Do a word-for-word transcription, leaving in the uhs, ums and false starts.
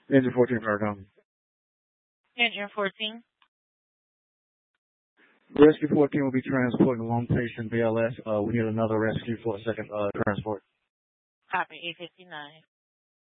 Engine fourteen, Paragon. Engine fourteen. Rescue fourteen will be transporting a lone patient B L S. Uh, we need another rescue for a second uh, transport. Copy, eight fifty-nine.